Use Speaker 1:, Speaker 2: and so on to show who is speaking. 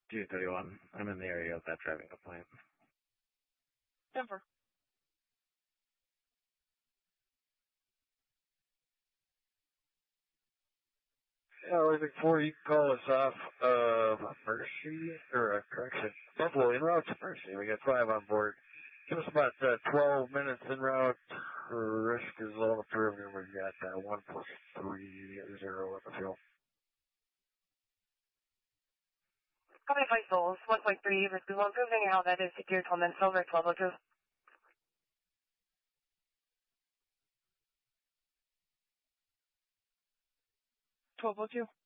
Speaker 1: 231. I'm in the area of that driving complaint.
Speaker 2: Denver.
Speaker 3: Yeah, before you can call us off Mercy, or correction, Buffalo en route to Mercy. We got 5 on board. Give us about 12 minutes en route. Risk is low on the perimeter. We've got 1+30 at the fuel.
Speaker 2: Copy 5 souls, 1.3, risk is low, proving out that is secured, comment silver, 1202. 1202.